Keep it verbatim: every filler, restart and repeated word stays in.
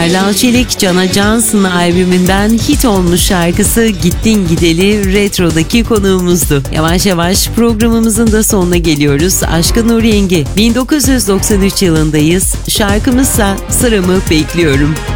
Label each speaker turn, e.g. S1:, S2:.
S1: Erdal Çelik, Cana Johnson albümünden hit olmuş şarkısı Gittin Gideli Retro'daki konuğumuzdu. Yavaş yavaş programımızın da sonuna geliyoruz. Aşkın Nur Yengi, bin dokuz yüz doksan üç yılındayız. Şarkımızsa Sıramı Bekliyorum.